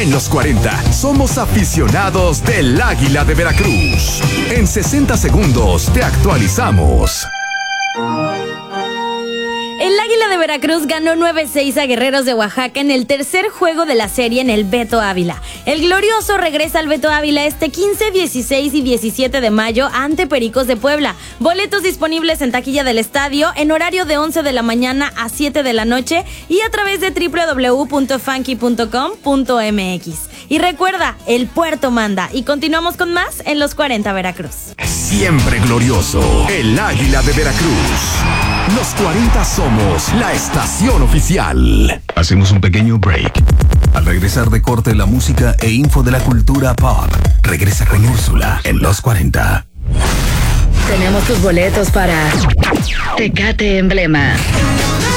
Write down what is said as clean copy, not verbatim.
En los 40 somos aficionados del Águila de Veracruz. En 60 segundos te actualizamos. El Águila de Veracruz ganó 9-6 a Guerreros de Oaxaca en el tercer juego de la serie en el Beto Ávila. El glorioso regresa al Beto Ávila este 15, 16 y 17 de mayo ante Pericos de Puebla. Boletos disponibles en taquilla del estadio en horario de 11 de la mañana a 7 de la noche y a través de www.funky.com.mx. Y recuerda, el puerto manda. Y continuamos con más en los 40 Veracruz. Siempre glorioso, el Águila de Veracruz. Los 40 somos la estación oficial. Hacemos un pequeño break. Al regresar de corte, la música e info de la cultura pop. Regresa con Úrsula en los 40. Tenemos tus boletos para Tecate Emblema.